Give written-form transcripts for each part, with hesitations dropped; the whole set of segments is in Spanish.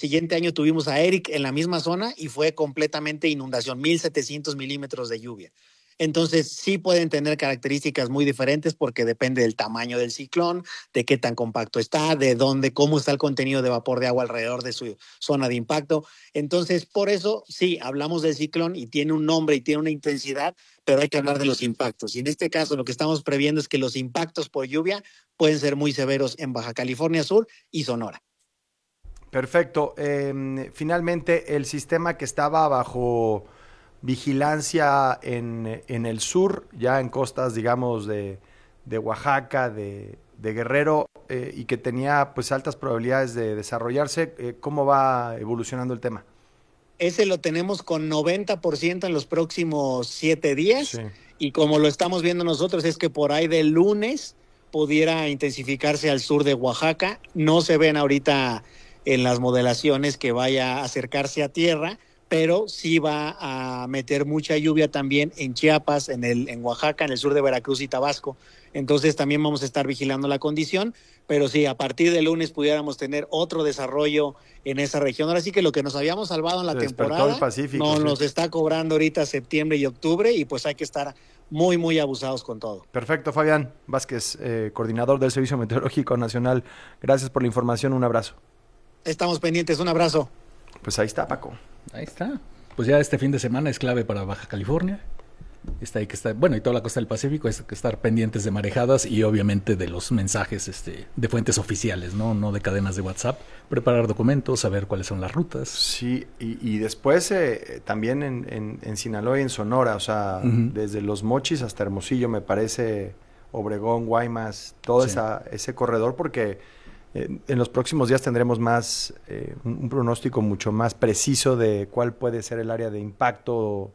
siguiente año tuvimos a Eric en la misma zona y fue completamente inundación, 1,700 milímetros de lluvia. Entonces sí pueden tener características muy diferentes porque depende del tamaño del ciclón, de qué tan compacto está, de dónde, cómo está el contenido de vapor de agua alrededor de su zona de impacto. Entonces, por eso sí, hablamos del ciclón y tiene un nombre y tiene una intensidad, pero hay que hablar de los impactos. Y en este caso lo que estamos previendo es que los impactos por lluvia pueden ser muy severos en Baja California Sur y Sonora. Perfecto. Finalmente, el sistema que estaba bajo vigilancia en el sur, ya en costas, digamos, de Oaxaca, de Guerrero, y que tenía pues altas probabilidades de desarrollarse, ¿cómo va evolucionando el tema? Ese lo tenemos con 90% en los próximos 7 Sí. días y como lo estamos viendo nosotros es que por ahí del lunes pudiera intensificarse al sur de Oaxaca. No se ven ahorita en las modelaciones que vaya a acercarse a tierra, pero sí va a meter mucha lluvia también en Chiapas, en Oaxaca, en el sur de Veracruz y Tabasco. Entonces también vamos a estar vigilando la condición, pero sí, a partir del lunes pudiéramos tener otro desarrollo en esa región. Ahora sí que lo que nos habíamos salvado en Se la despertó el temporada Pacífico, no sí. nos está cobrando ahorita septiembre y octubre y pues hay que estar muy, muy abusados con todo. Perfecto, Fabián Vázquez, coordinador del Servicio Meteorológico Nacional. Gracias por la información, un abrazo. Estamos pendientes, un abrazo. Pues ahí está, Paco. Ahí está. Pues ya este fin de semana es clave para Baja California. Hay que estar, bueno, y toda la costa del Pacífico, hay que estar pendientes de marejadas y obviamente de los mensajes de fuentes oficiales, ¿no? De cadenas de WhatsApp. Preparar documentos, saber cuáles son las rutas. Sí, y después también en Sinaloa y en Sonora, o sea, desde Los Mochis hasta Hermosillo, me parece, Obregón, Guaymas, todo Sí. ese corredor, porque en los próximos días tendremos más un pronóstico mucho más preciso de cuál puede ser el área de impacto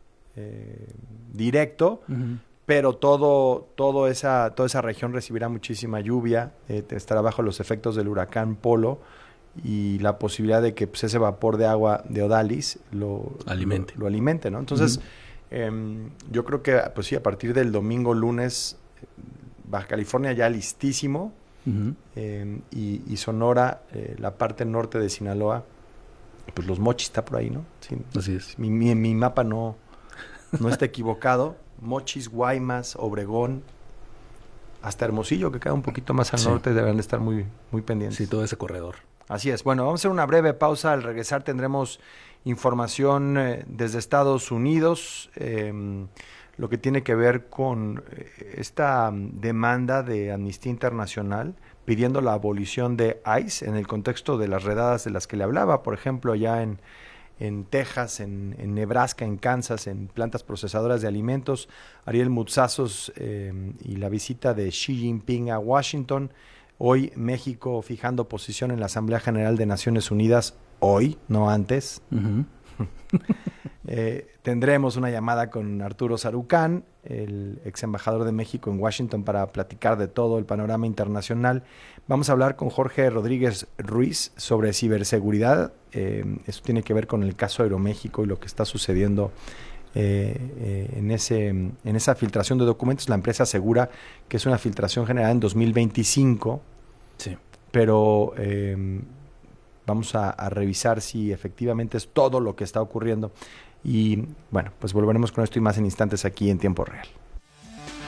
directo, pero toda esa región recibirá muchísima lluvia, estará bajo los efectos del huracán Polo y la posibilidad de que pues, ese vapor de agua de Odalis lo alimente, ¿no? Entonces, yo creo que pues sí, a partir del domingo, lunes, Baja California ya listísimo, y Sonora, la parte norte de Sinaloa, pues Los Mochis está por ahí, ¿no? Sí, Así es. mi mapa no está equivocado. Mochis, Guaymas, Obregón, hasta Hermosillo, que queda un poquito más al norte, deben de estar muy, muy pendientes. Sí, todo ese corredor. Así es. Bueno, vamos a hacer una breve pausa. Al regresar tendremos información desde Estados Unidos, lo que tiene que ver con esta demanda de Amnistía Internacional pidiendo la abolición de ICE en el contexto de las redadas de las que le hablaba, por ejemplo, allá en Texas, en Nebraska, en Kansas, en plantas procesadoras de alimentos, Ariel Mutsazos y la visita de Xi Jinping a Washington. Hoy México fijando posición en la Asamblea General de Naciones Unidas, hoy, no antes. Tendremos una llamada con Arturo Sarucán, el ex embajador de México en Washington, para platicar de todo el panorama internacional. Vamos a hablar con Jorge Rodríguez Ruiz sobre ciberseguridad. Eso tiene que ver con el caso Aeroméxico y lo que está sucediendo en esa filtración de documentos. La empresa asegura que es una filtración generada en 2025, sí, pero vamos a revisar si efectivamente es todo lo que está ocurriendo y bueno, pues volveremos con esto y más en instantes aquí en Tiempo Real.